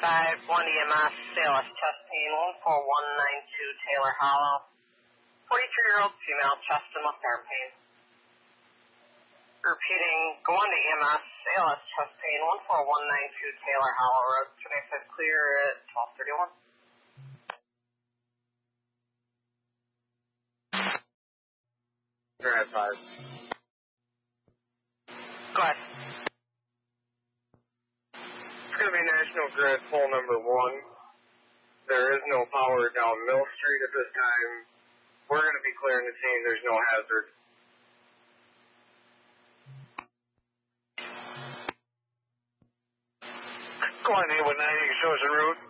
5-1 EMS, Salus, chest pain, 14192 Taylor Hollow. 43-year-old female, chest and left arm pain. Repeating, go on to EMS, Salus, chest pain, 14192 Taylor Hollow Road. 25 clear at 1231. Grab 5. Go ahead. It's going to be National Grid pole number 1. There is no power down Mill Street at this time. We're going to be clearing the scene. There's no hazard. Go on, 819, you can show us the route.